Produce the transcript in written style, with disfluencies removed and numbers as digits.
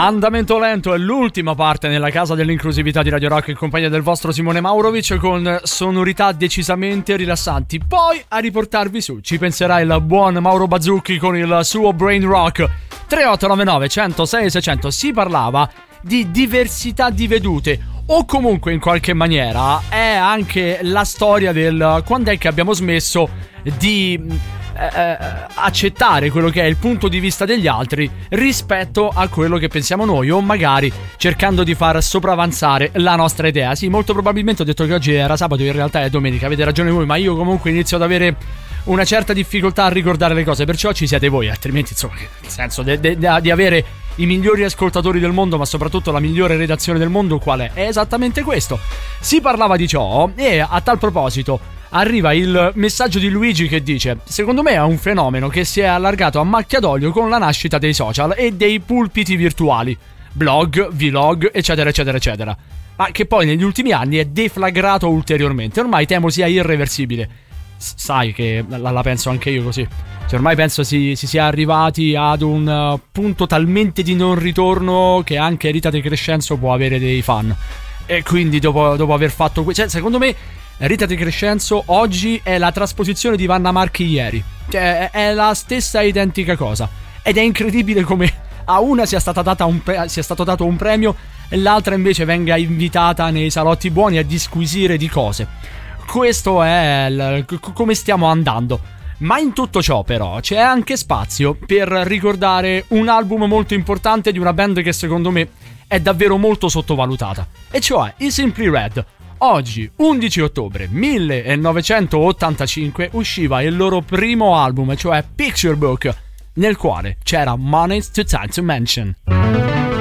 Andamento lento è l'ultima parte nella casa dell'inclusività di Radio Rock in compagnia del vostro Simone Maurovic, con sonorità decisamente rilassanti. Poi a riportarvi su ci penserà il buon Mauro Bazzucchi con il suo Brain Rock. 3899 106 600. Si parlava di diversità di vedute, o comunque in qualche maniera è anche la storia del quando è che abbiamo smesso di accettare quello che è il punto di vista degli altri rispetto a quello che pensiamo noi, o magari cercando di far sopravanzare la nostra idea. Sì, molto probabilmente ho detto che oggi era sabato, in realtà è domenica, avete ragione voi, ma io comunque inizio ad avere una certa difficoltà a ricordare le cose, perciò ci siete voi, altrimenti insomma, nel senso di avere i migliori ascoltatori del mondo, ma soprattutto la migliore redazione del mondo, qual è? È esattamente questo. Si parlava di ciò e a tal proposito arriva il messaggio di Luigi che dice: secondo me è un fenomeno che si è allargato a macchia d'olio con la nascita dei social e dei pulpiti virtuali, blog, vlog, eccetera eccetera eccetera, ma che poi negli ultimi anni è deflagrato ulteriormente. Ormai temo sia irreversibile. Sai che la penso anche io così. Cioè, ormai penso si sia arrivati ad un punto talmente di non ritorno che anche Rita De Crescenzo può avere dei fan. E quindi dopo aver fatto cioè, secondo me Rita De Crescenzo oggi è la trasposizione di Vanna Marchi ieri. Cioè, è la stessa identica cosa. Ed è incredibile come a una sia stato dato un premio e l'altra invece venga invitata nei salotti buoni a disquisire di cose. Questo è come stiamo andando. Ma in tutto ciò però c'è anche spazio per ricordare un album molto importante di una band che secondo me è davvero molto sottovalutata, e cioè i Simply Red. Oggi, 11 ottobre 1985, usciva il loro primo album, cioè Picture Book, nel quale c'era Money's Too Time to Mention.